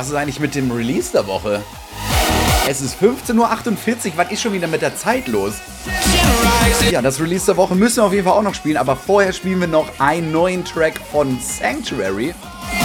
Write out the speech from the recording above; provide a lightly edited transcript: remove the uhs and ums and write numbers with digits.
was ist eigentlich mit dem Release der Woche? Es ist 15:48 Uhr, was ist schon wieder mit der Zeit los? Ja, das Release der Woche müssen wir auf jeden Fall auch noch spielen, aber vorher spielen wir noch einen neuen Track von Sanctuary.